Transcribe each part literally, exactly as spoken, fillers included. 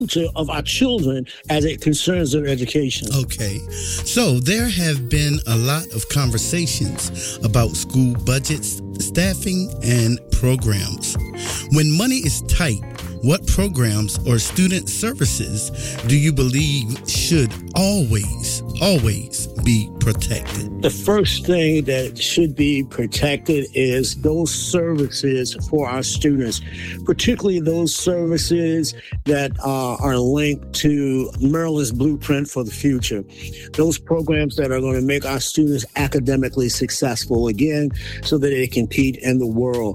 future of our children as it concerns their education. Okay. So there have been a lot of conversations about school budgets, staffing, and programs. When money is tight, what programs or student services do you believe should always, always be protected? The first thing that should be protected is those services for our students, particularly those services that uh, are linked to Maryland's Blueprint for the Future. Those programs that are going to make our students academically successful again so that they compete in the world.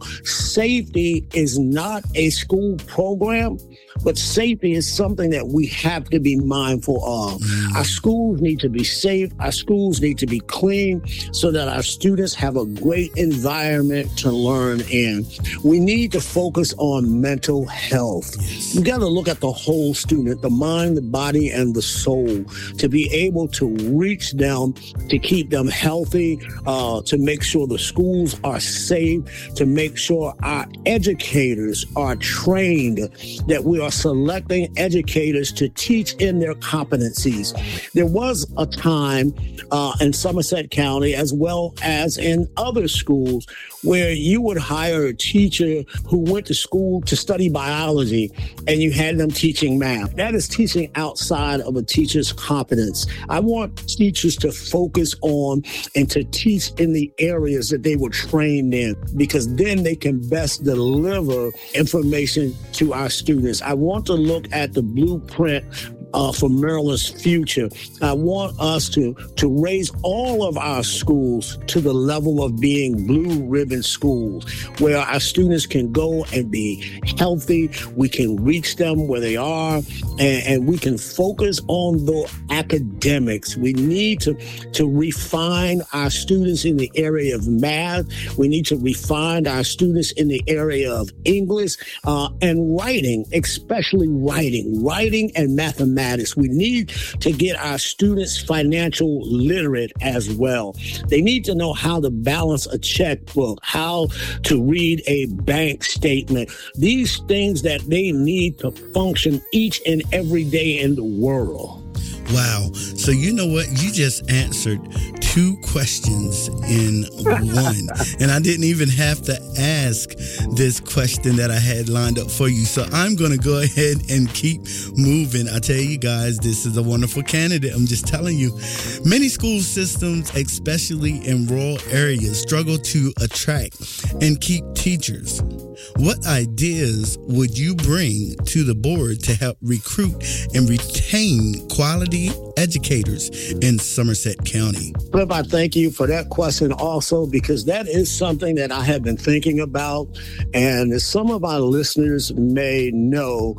Safety is not a school program, but safety is something that we have to be mindful of. Mm. Our schools need to be safe. Our schools need to be clean so that our students have a great environment to learn in. We need to focus on mental health. Yes. You got to look at the whole student, the mind, the body, and the soul, to be able to reach them, to keep them healthy, uh, to make sure the schools are safe, to make sure our educators are trained, that we are selecting educators to teach in their competencies. There was a time uh, in Somerset County, as well as in other schools, where you would hire a teacher who went to school to study biology and you had them teaching math. That is teaching outside of a teacher's competence. I want teachers to focus on and to teach in the areas that they were trained in, because then they can best deliver information to our students. I want to look at the blueprint Uh, for Maryland's future. I want us to, to raise all of our schools to the level of being blue ribbon schools, where our students can go and be healthy. We can reach them where they are, and, and we can focus on the academics. We need to, to refine our students in the area of math. We need to refine our students in the area of English uh, and writing, especially writing, writing and mathematics. We need to get our students financial literate as well. They need to know how to balance a checkbook, how to read a bank statement, these things that they need to function each and every day in the world. Wow. So you know what? You just answered two questions in one. And I didn't even have to ask this question that I had lined up for you. So I'm going to go ahead and keep moving. I tell you guys, this is a wonderful candidate. I'm just telling you. Many school systems, especially in rural areas, struggle to attract and keep teachers. What ideas would you bring to the board to help recruit and retain quality educators in Somerset County? Cliff, I thank you for that question also, because that is something that I have been thinking about. And as some of our listeners may know,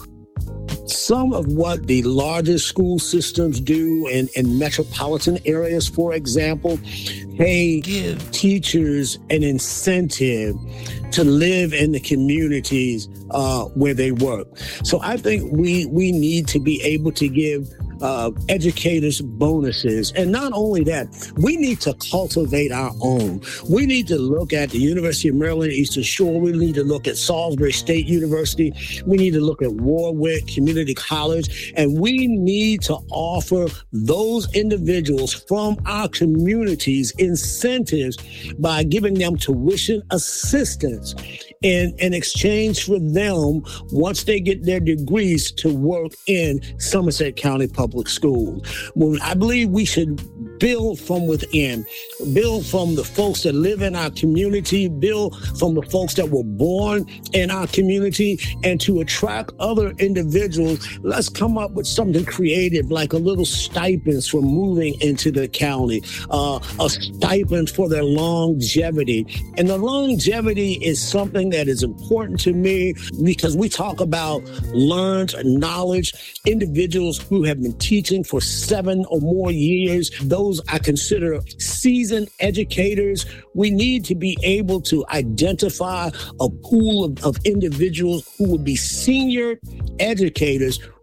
some of what the largest school systems do in, in metropolitan areas, for example, they give teachers an incentive to live in the communities uh, where they work. So I think we we need to be able to give uh, educators bonuses. And not only that, we need to cultivate our own. We need to look at the University of Maryland, Eastern Shore. We need to look at Salisbury State University. We need to look at Warwick Community College. And we need to offer those individuals from our communities incentives by giving them tuition assistance in, in exchange for them, once they get their degrees, to work in Somerset County Public Schools. Well, I believe we should build from within, build from the folks that live in our community, build from the folks that were born in our community, and to attract other individuals, let's come up with something creative, like a little stipends for moving into the county, uh, a stipend for their longevity. And the longevity is something that is important to me, because we talk about learned knowledge, individuals who have been teaching for seven or more years. Those I consider seasoned educators. We need to be able to identify a pool of, of individuals who would be senior educators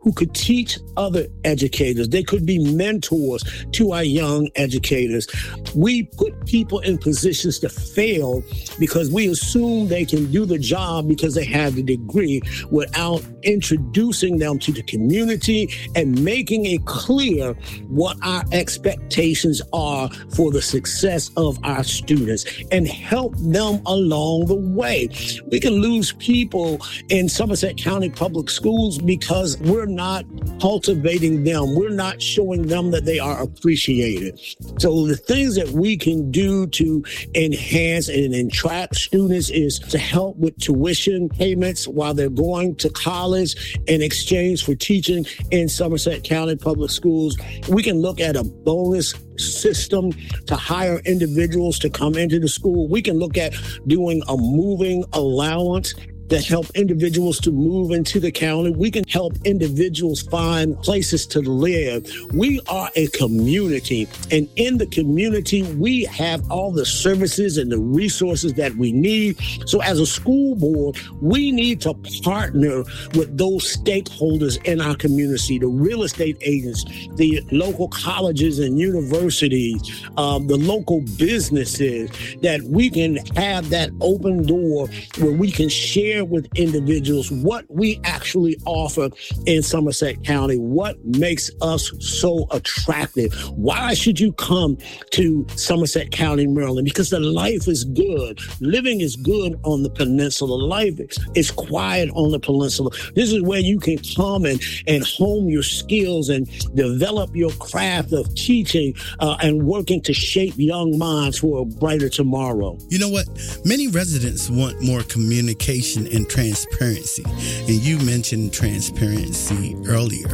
who could teach other educators. They could be mentors to our young educators. We put people in positions to fail because we assume they can do the job because they have the degree without introducing them to the community and making it clear what our expectations are for the success of our students and help them along the way. We can lose people in Somerset County Public Schools because we're not cultivating them. We're not showing them that they are appreciated. So the things that we can do to enhance and attract students is to help with tuition payments while they're going to college in exchange for teaching in Somerset County Public Schools. We can look at a bonus system to hire individuals to come into the school. We can look at doing a moving allowance that help individuals to move into the county. We can help individuals find places to live. We are a community, and in the community, we have all the services and the resources that we need. So as a school board, we need to partner with those stakeholders in our community, the real estate agents, the local colleges and universities, um, the local businesses, that we can have that open door where we can share with individuals what we actually offer in Somerset County, what makes us so attractive. Why should you come to Somerset County, Maryland? Because the life is good. Living is good on the peninsula. Life is quiet on the peninsula. This is where you can come and, and hone your skills and develop your craft of teaching uh, and working to shape young minds for a brighter tomorrow. You know what? Many residents want more communication and transparency. And you mentioned transparency earlier.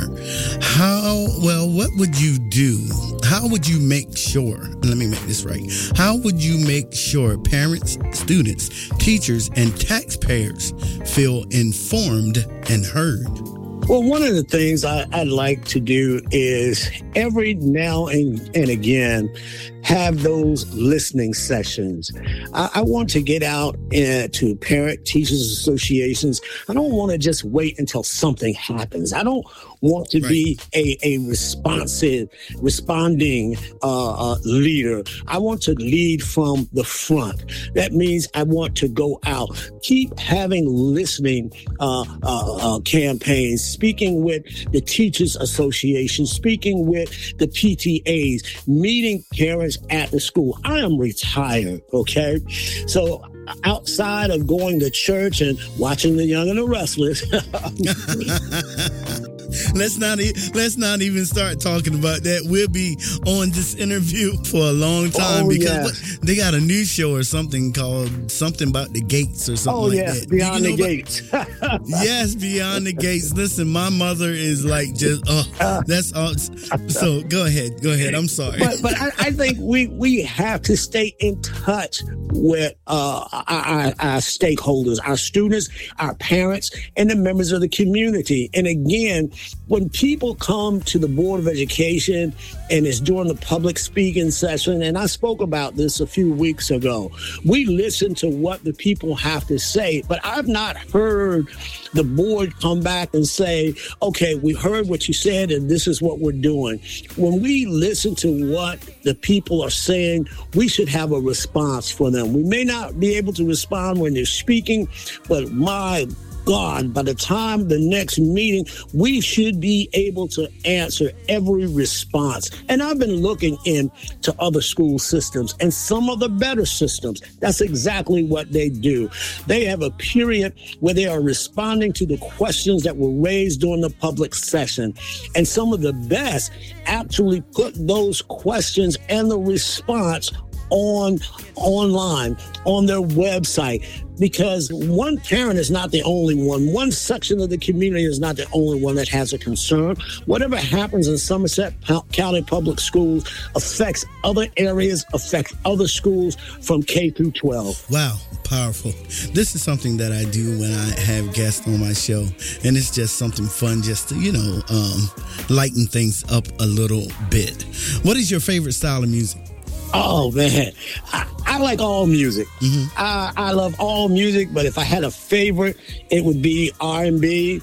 How, well, what would you do? How would you make sure, let me make this right. How would you make sure parents, students, teachers, and taxpayers feel informed and heard? Well, one of the things I, I'd like to do is every now and, and again, have those listening sessions. I, I want to get out uh, to parent teachers associations. I don't want to just wait until something happens. I don't want to right. be a, a responsive, responding uh, uh, leader. I want to lead from the front. That means I want to go out, keep having listening uh, uh, uh, campaigns, speaking with the Teachers Association, speaking with the P T As, meeting parents at the school. I am retired, okay? So outside of going to church and watching The Young and the Restless, Let's not e- let's not even start talking about that. We'll be on this interview for a long time oh, because yeah. what, they got a new show or something called something about the gates or something oh, like yeah. that. Beyond you know the Gates. Yes, Beyond the Gates. Listen, my mother is like just oh, that's all. So go ahead, go ahead. I'm sorry, but but I, I think we we have to stay in touch with uh, our, our, our stakeholders, our students, our parents, and the members of the community. And again, when people come to the Board of Education and it's during the public speaking session, and I spoke about this a few weeks ago, we listen to what the people have to say, but I've not heard the board come back and say, okay, we heard what you said and this is what we're doing. When we listen to what the people are saying, we should have a response for them. We may not be able to respond when they're speaking, but my God, by the time the next meeting, we should be able to answer every response. And I've been looking into other school systems and some of the better systems. That's exactly what they do. They have a period where they are responding to the questions that were raised during the public session. And some of the best actually put those questions and the response on online, on their website, because one parent is not the only one. One section of the community is not the only one that has a concern. Whatever happens in Somerset County Public Schools affects other areas, affects other schools from K through twelve. Wow, powerful. This is something that I do when I have guests on my show, and it's just something fun just to, you know, um, lighten things up a little bit. What is your favorite style of music? Oh, man. I, I like all music. Mm-hmm. I, I love all music, but if I had a favorite, it would be R and B.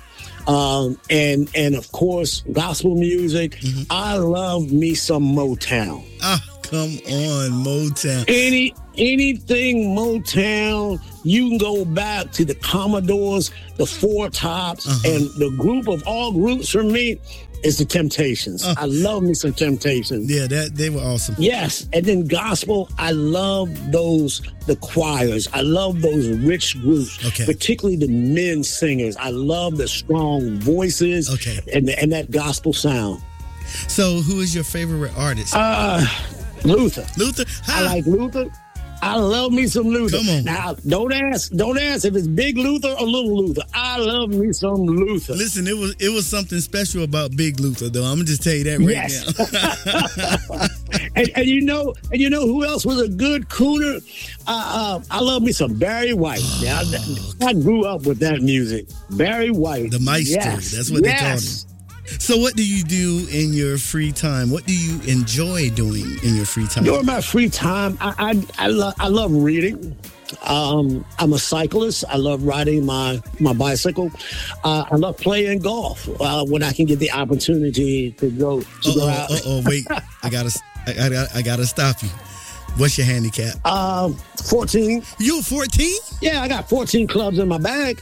Um, and and of course, gospel music. Mm-hmm. I love me some Motown. Ah, come on, Motown. Any anything Motown. You can go back to the Commodores, the Four Tops, uh-huh. and the group of all groups for me is the Temptations. Uh, I love me some Temptations. Yeah, that they were awesome. Yes, and then gospel, I love those, the choirs. I love those rich groups, okay. particularly the men singers. I love the strong voices okay. and, and that gospel sound. So who is your favorite artist? Uh, Luther. Luther? Hi. I like Luther. I love me some Luther. Come on. Now, don't ask, don't ask if it's Big Luther or Little Luther. I love me some Luther. Listen, it was it was something special about Big Luther, though. I'm gonna just tell you that right yes. now. and, and you know, and you know who else was a good crooner? Uh, uh, I love me some Barry White. Oh, yeah, I, I grew up with that music. Barry White, the maestro. Yes. That's what yes. they called him. So what do you do in your free time? What do you enjoy doing in your free time? During my free time, I I, I, lo- I love reading. Um, I'm a cyclist. I love riding my, my bicycle. Uh, I love playing golf uh, when I can get the opportunity to go to uh-oh, go out. Oh, wait! I gotta I gotta I gotta stop you. What's your handicap? Um, fourteen. You're fourteen? Yeah, I got fourteen clubs in my bag.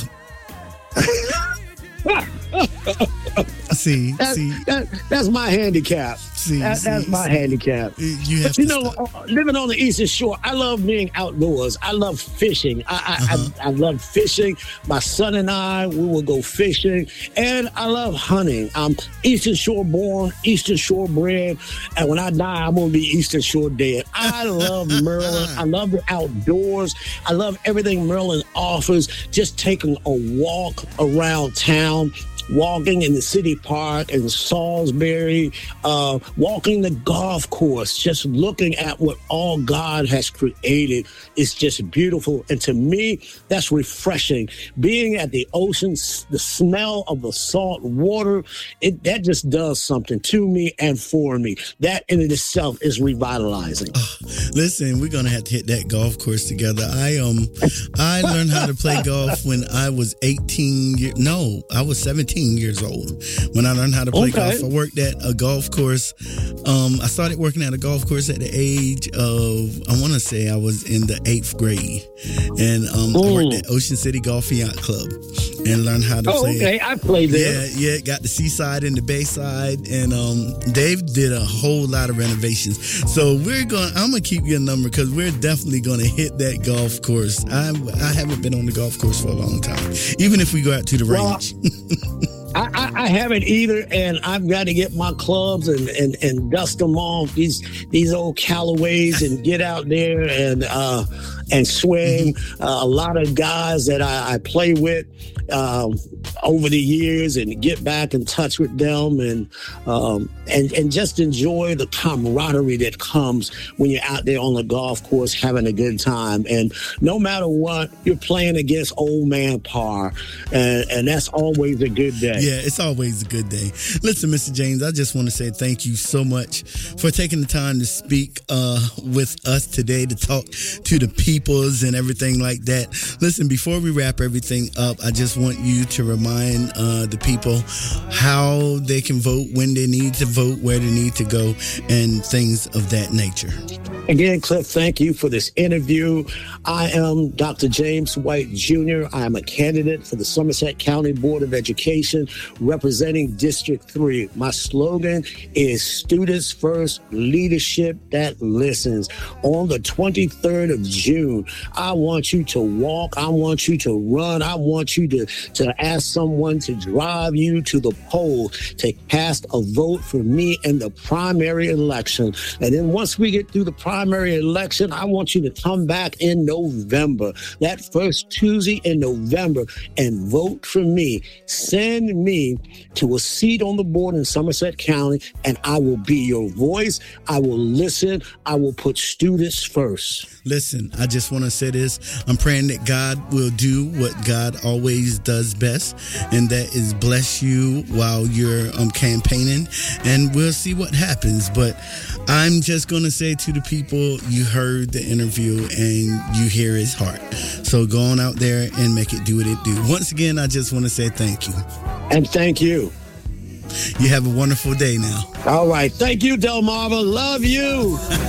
see, that, see, that, that's my handicap. See, that, see, that's my see. handicap. You have but you to know, stop. living on the Eastern Shore, I love being outdoors. I love fishing. I I, uh-huh. I I love fishing. My son and I, we will go fishing, and I love hunting. I'm Eastern Shore born, Eastern Shore bred, and when I die, I'm gonna be Eastern Shore dead. I love Maryland. I love the outdoors. I love everything Maryland offers. Just taking a walk around town. Walking in the city park in Salisbury, uh, walking the golf course, just looking at what all God has created is just beautiful. And to me, that's refreshing. Being at the ocean, the smell of the salt water, it that just does something to me and for me. That in it itself is revitalizing. Oh, listen, we're gonna have to hit that golf course together. I um, I learned how to play golf when I was eighteen years. No, I was seventeen years old when I learned how to play okay. golf. I worked at a golf course. Um, I started working at a golf course at the age of, I want to say I was in the eighth grade. And um, I worked at Ocean City Golf and Yacht Club and learned how to oh, play. Okay, I played there. Yeah, yeah, got the seaside and the bayside. And um, Dave did a whole lot of renovations. So we're going, I'm going to keep your number because we're definitely going to hit that golf course. I, I haven't been on the golf course for a long time, even if we go out to the well, range. I, I, I haven't either, and I've got to get my clubs and, and, and dust them off, these these old Callaways, and get out there and uh, and swing. Mm-hmm. Uh, a lot of guys that I, I play with um, over the years, and get back in touch with them, and um, and and just enjoy the camaraderie that comes when you're out there on the golf course having a good time. And no matter what, you're playing against old man par, and, and that's always a good day. Yeah, it's always a good day. Listen, Mister James, I just want to say thank you so much for taking the time to speak uh, with us today, to talk to the peoples and everything like that. Listen, before we wrap everything up, I just want you to remind uh, the people how they can vote, when they need to vote, where they need to go, and things of that nature. Again, Cliff, thank you for this interview. I am Doctor James White Junior I am a candidate for the Somerset County Board of Education representing District three. My slogan is Students First, Leadership That Listens. On the twenty-third of June, I want you to walk. I want you to run. I want you to, to ask someone to drive you to the poll to cast a vote for me in the primary election. And then once we get through the primary primary election, I want you to come back in November, that first Tuesday in November, and vote for me. Send me to a seat on the board in Somerset County, and I will be your voice. I will listen. I will put students first. Listen, I just want to say this. I'm praying that God will do what God always does best, and that is bless you while you're um, campaigning, and we'll see what happens. But I'm just going to say to the people, people, you heard the interview and you hear his heart. So go on out there and make it do what it do. Once again, I just want to say thank you. And thank you. You have a wonderful day now. All right. Thank you, Delmarva. Love you.